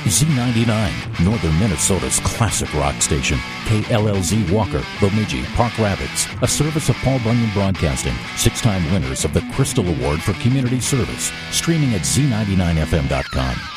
Z99, Northern Minnesota's classic rock station. KLLZ Walker, Bemidji, Park Rapids, a service of Paul Bunyan Broadcasting, 6-time winners of the Crystal Award for Community Service. Streaming at Z99FM.com.